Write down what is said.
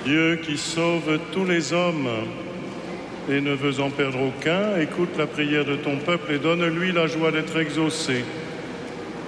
Dieu qui sauve tous les hommes et ne veut en perdre aucun, écoute la prière de ton peuple et donne-lui la joie d'être exaucé.